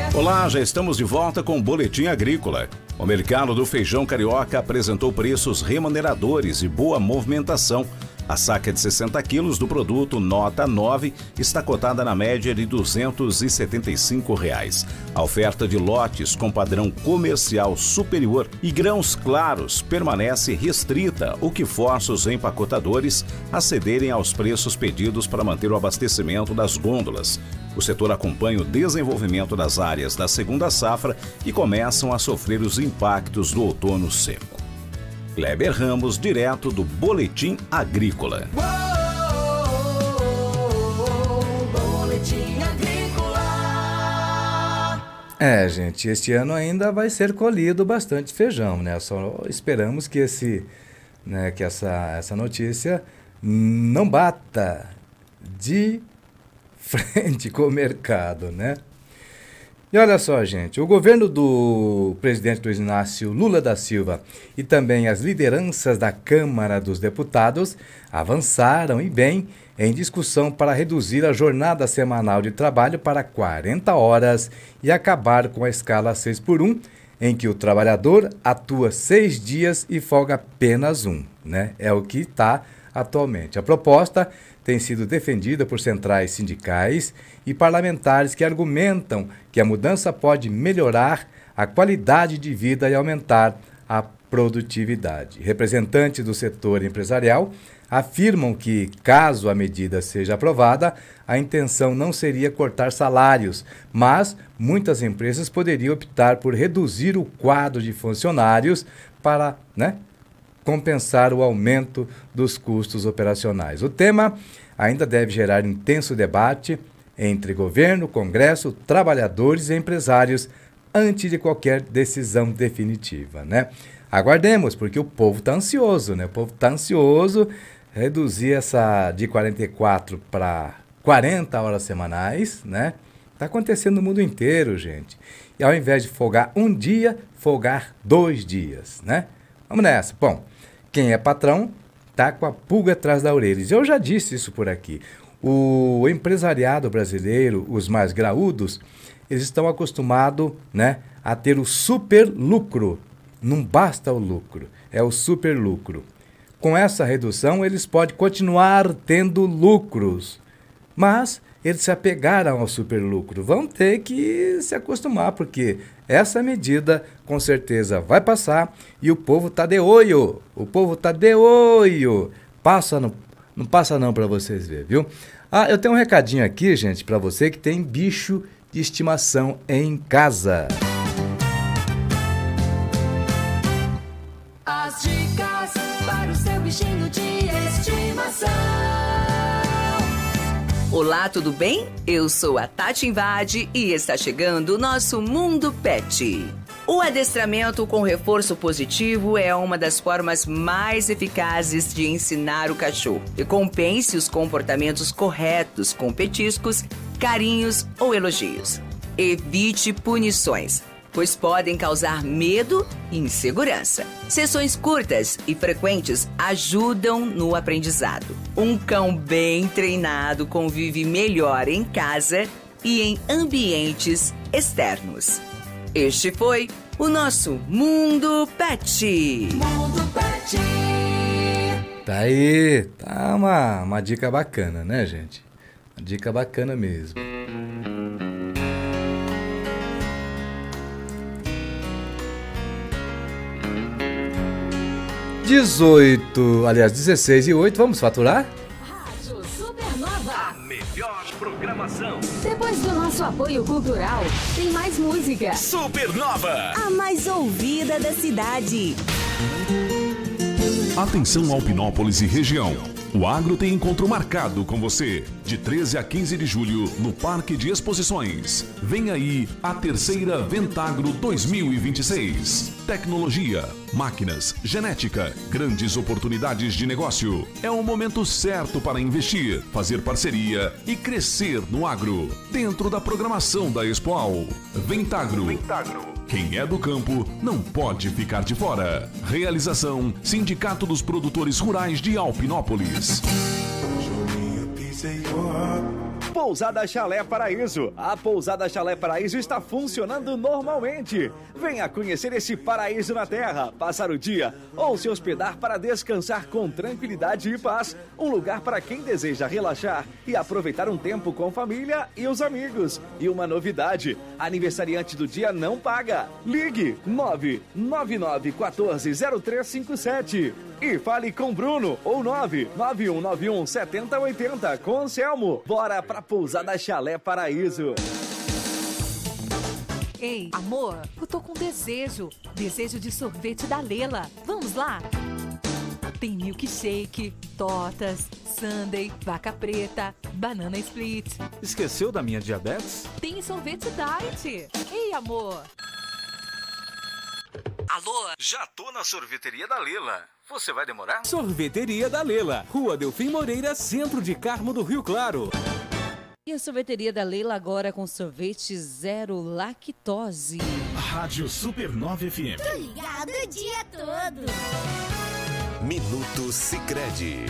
Olá, já estamos de volta com o Boletim Agrícola. O mercado do feijão carioca apresentou preços remuneradores e boa movimentação. A saca de 60 quilos do produto nota 9 está cotada na média de R$ 275. A oferta de lotes com padrão comercial superior e grãos claros permanece restrita, o que força os empacotadores a cederem aos preços pedidos para manter o abastecimento das gôndolas. O setor acompanha o desenvolvimento das áreas da segunda safra e começam a sofrer os impactos do outono seco. Kleber Ramos, direto do Boletim Agrícola. Boletim Agrícola. Gente, este ano ainda vai ser colhido bastante feijão, né? Só esperamos que essa notícia não bata de frente com o mercado, né? E olha só, gente, o governo do presidente Luiz Inácio Lula da Silva e também as lideranças da Câmara dos Deputados avançaram e bem em discussão para reduzir a jornada semanal de trabalho para 40 horas e acabar com a escala 6x1, em que o trabalhador atua 6 dias e folga apenas 1, né? É o que está atualmente. A proposta tem sido defendida por centrais sindicais e parlamentares que argumentam que a mudança pode melhorar a qualidade de vida e aumentar a produtividade. Representantes do setor empresarial afirmam que, caso a medida seja aprovada, a intenção não seria cortar salários, mas muitas empresas poderiam optar por reduzir o quadro de funcionários para, compensar o aumento dos custos operacionais. O tema ainda deve gerar intenso debate entre governo, Congresso, trabalhadores e empresários antes de qualquer decisão definitiva, né? Aguardemos, porque o povo está ansioso, né? O povo está ansioso, reduzir essa de 44 para 40 horas semanais, né? Está acontecendo no mundo inteiro, gente. E ao invés de folgar um dia, folgar 2 dias, né? Vamos nessa. Bom, quem é patrão está com a pulga atrás da orelha. Eu já disse isso por aqui. O empresariado brasileiro, os mais graúdos, eles estão acostumados, a ter o super lucro. Não basta o lucro, é o super lucro. Com essa redução, eles podem continuar tendo lucros, mas eles se apegaram ao super lucro. Vão ter que se acostumar, porque essa medida com certeza vai passar e o povo está de olho. O povo está de olho. Não passa não para vocês verem, viu? Eu tenho um recadinho aqui, gente, para você que tem bicho de estimação em casa. As dicas para o seu bichinho de estimação. Olá, tudo bem? Eu sou a Tati Invade e está chegando o nosso Mundo Pet. O adestramento com reforço positivo é uma das formas mais eficazes de ensinar o cachorro. Recompense os comportamentos corretos com petiscos, carinhos ou elogios. Evite punições, pois podem causar medo e insegurança. Sessões curtas e frequentes ajudam no aprendizado. Um cão bem treinado convive melhor em casa e em ambientes externos. Este foi o nosso Mundo Pet. Mundo Pet. Tá aí, tá uma dica bacana, né, gente? Uma dica bacana mesmo. Aliás, 16:08, vamos faturar? Rádio Supernova. A melhor programação. Depois do nosso apoio cultural, tem mais música. Supernova. A mais ouvida da cidade. Atenção Alpinópolis e região. O Agro tem encontro marcado com você, de 13 a 15 de julho, no Parque de Exposições. Vem aí a terceira Ventagro 2026. Tecnologia, máquinas, genética, grandes oportunidades de negócio. É o momento certo para investir, fazer parceria e crescer no agro. Dentro da programação da Expoal. Ventagro. Quem é do campo não pode ficar de fora. Realização: Sindicato dos Produtores Rurais de Alpinópolis. Pousada Chalé Paraíso. A Pousada Chalé Paraíso está funcionando normalmente. Venha conhecer esse paraíso na terra, passar o dia ou se hospedar para descansar com tranquilidade e paz. Um lugar para quem deseja relaxar e aproveitar um tempo com família e os amigos. E uma novidade, aniversariante do dia não paga. Ligue 999140357 e fale com Bruno ou 991917080 com Anselmo. Bora pra Pousada Chalé Paraíso. Ei, amor, eu tô com desejo de sorvete da Lela. Vamos lá? Tem milkshake, tortas, sundae, vaca preta, banana split. Esqueceu da minha diabetes? Tem sorvete diet. Ei, amor. Alô? Já tô na sorveteria da Lela. Você vai demorar? Sorveteria da Lela, Rua Delfim Moreira, centro de Carmo do Rio Claro. E a sorveteria da Leila agora com sorvete zero lactose. Rádio Supernova FM. Tô ligado o dia todo. Minuto Sicredi.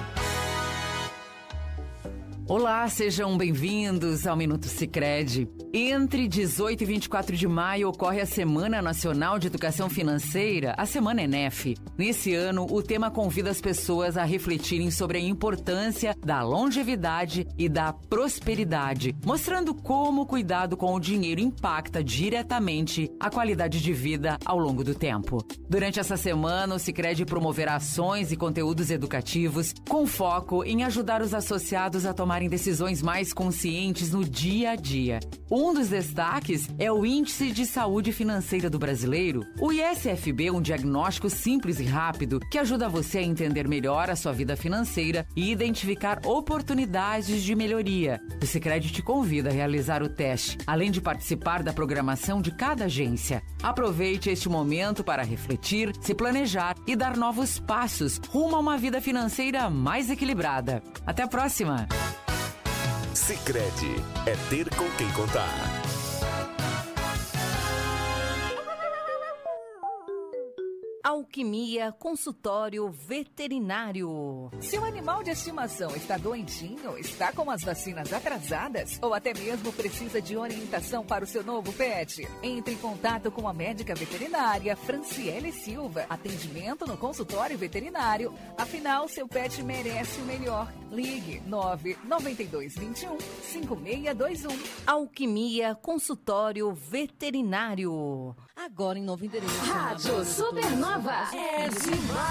Olá, sejam bem-vindos ao Minuto Sicredi. Entre 18 e 24 de maio ocorre a Semana Nacional de Educação Financeira, a Semana ENEF. Nesse ano, o tema convida as pessoas a refletirem sobre a importância da longevidade e da prosperidade, mostrando como o cuidado com o dinheiro impacta diretamente a qualidade de vida ao longo do tempo. Durante essa semana, o Sicredi promoverá ações e conteúdos educativos com foco em ajudar os associados a tomarem decisões mais conscientes no dia a dia. Um dos destaques é o Índice de Saúde Financeira do Brasileiro. O ISFB é um diagnóstico simples e rápido que ajuda você a entender melhor a sua vida financeira e identificar oportunidades de melhoria. O Sicredi te convida a realizar o teste, além de participar da programação de cada agência. Aproveite este momento para refletir, se planejar e dar novos passos rumo a uma vida financeira mais equilibrada. Até a próxima! Sicredi é ter com quem contar. Alquimia Consultório Veterinário. Se o animal de estimação está doentinho, está com as vacinas atrasadas ou até mesmo precisa de orientação para o seu novo pet, entre em contato com a médica veterinária Franciele Silva. Atendimento no consultório veterinário. Afinal, seu pet merece o melhor. Ligue 99221-5621. Alquimia Consultório Veterinário. Agora em novo endereço. Rádio Supernova é demais.